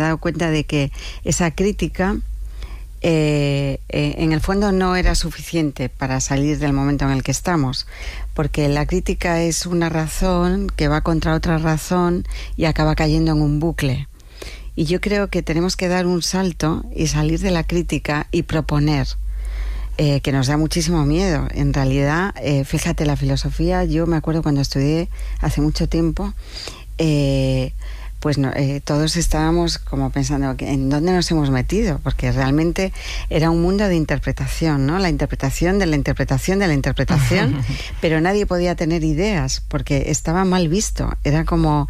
dado cuenta de que esa crítica en el fondo no era suficiente para salir del momento en el que estamos, porque la crítica es una razón que va contra otra razón y acaba cayendo en un bucle. Y yo creo que tenemos que dar un salto y salir de la crítica y proponer, que nos da muchísimo miedo. En realidad, fíjate, la filosofía, yo me acuerdo cuando estudié hace mucho tiempo, pues no, todos estábamos como pensando en dónde nos hemos metido, porque realmente era un mundo de interpretación, ¿no? La interpretación de la interpretación de la interpretación, pero nadie podía tener ideas porque estaba mal visto. Era como,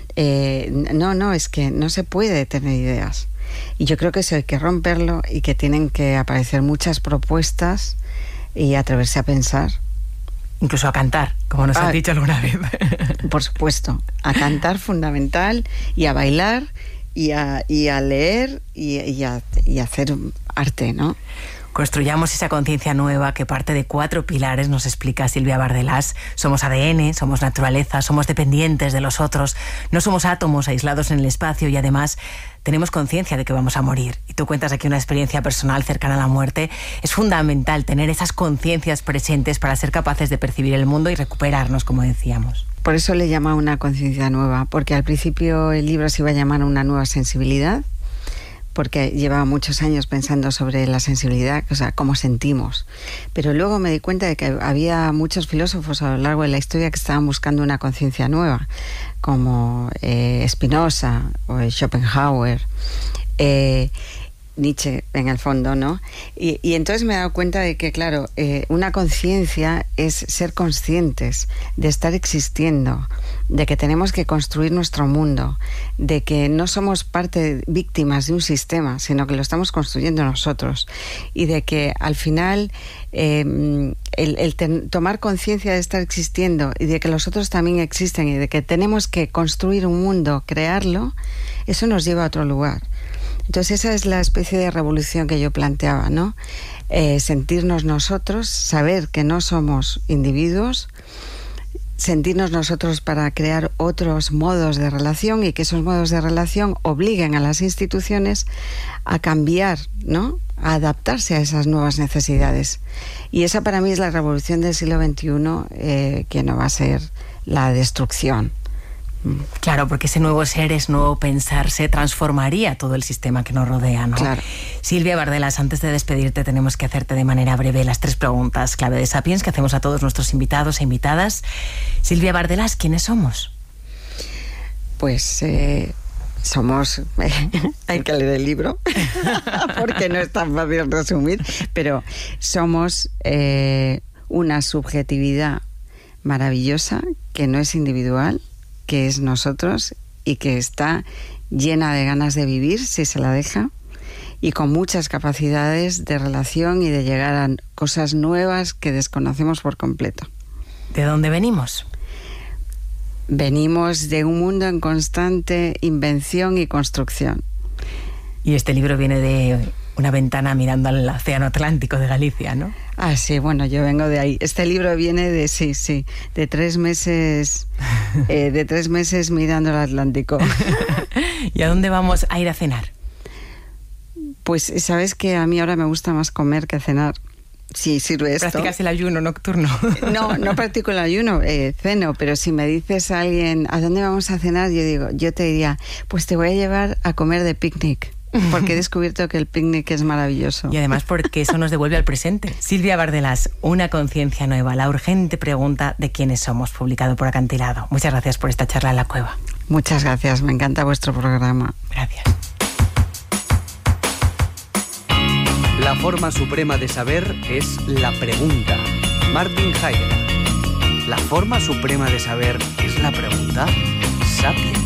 no, es que no se puede tener ideas. Y yo creo que eso hay que romperlo y que tienen que aparecer muchas propuestas y atreverse a pensar. Incluso a cantar, como nos has dicho alguna vez. Por supuesto, a cantar fundamental, y a bailar, y a leer, y a hacer arte, ¿no? Construyamos esa conciencia nueva que parte de 4 pilares, nos explica Silvia Bardellàs. Somos ADN, somos naturaleza, somos dependientes de los otros, no somos átomos aislados en el espacio y además tenemos conciencia de que vamos a morir. Y tú cuentas aquí una experiencia personal cercana a la muerte. Es fundamental tener esas conciencias presentes para ser capaces de percibir el mundo y recuperarnos, como decíamos. Por eso le llama una conciencia nueva, porque al principio el libro se iba a llamar Una nueva sensibilidad, porque llevaba muchos años pensando sobre la sensibilidad, o sea, cómo sentimos. Pero luego me di cuenta de que había muchos filósofos a lo largo de la historia que estaban buscando una conciencia nueva, como Spinoza o Schopenhauer, Nietzsche en el fondo, ¿no? Y entonces me he dado cuenta de que, claro, una conciencia es ser conscientes de estar existiendo, de que tenemos que construir nuestro mundo, de que no somos víctimas de un sistema, sino que lo estamos construyendo nosotros, y de que al final tomar conciencia de estar existiendo y de que los otros también existen y de que tenemos que construir un mundo, crearlo, eso nos lleva a otro lugar. Entonces esa es la especie de revolución que yo planteaba, ¿no? Sentirnos nosotros, saber que no somos individuos, sentirnos nosotros para crear otros modos de relación y que esos modos de relación obliguen a las instituciones a cambiar, ¿no? A adaptarse a esas nuevas necesidades. Y esa para mí es la revolución del siglo XXI, que no va a ser la destrucción. Claro, porque ese nuevo ser, ese nuevo pensarse, transformaría todo el sistema que nos rodea, ¿no? Claro. Silvia Bardellàs, antes de despedirte tenemos que hacerte de manera breve las 3 preguntas clave de Sapiens que hacemos a todos nuestros invitados e invitadas. Silvia Bardellàs, ¿quiénes somos? Pues somos... hay que leer el libro, porque no es tan fácil resumir, pero somos una subjetividad maravillosa que no es individual, que es nosotros y que está llena de ganas de vivir si se la deja y con muchas capacidades de relación y de llegar a cosas nuevas que desconocemos por completo. ¿De dónde venimos? Venimos de un mundo en constante invención y construcción. Y este libro viene de una ventana mirando al Océano Atlántico de Galicia, ¿no? Ah, sí, bueno, yo vengo de ahí. Este libro viene de 3 meses, de 3 meses mirando el Atlántico. ¿Y a dónde vamos a ir a cenar? Pues sabes que a mí ahora me gusta más comer que cenar. Sí, sirve esto. ¿Practicas el ayuno nocturno? No practico el ayuno, ceno, pero si me dices a alguien, ¿a dónde vamos a cenar? Yo te diría, pues te voy a llevar a comer de picnic. Porque he descubierto que el picnic es maravilloso. Y además porque eso nos devuelve al presente. Silvia Bardellàs, Una conciencia nueva, la urgente pregunta de quiénes somos, publicado por Acantilado. Muchas gracias por esta charla en la cueva. Muchas gracias, me encanta vuestro programa. Gracias. La forma suprema de saber es la pregunta. Martin Heidegger. La forma suprema de saber es la pregunta. Sapiens.